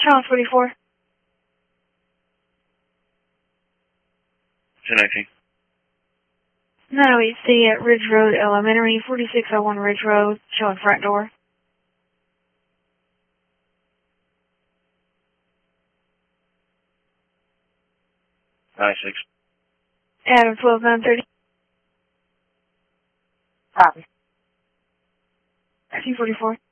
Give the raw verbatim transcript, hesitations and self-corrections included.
Channel forty-four. Connecting. nine oh eight C at Ridge Road Elementary, forty-six oh one Ridge Road, showing front door. nine six. Adam twelve nine thirty. Copy. T forty-four.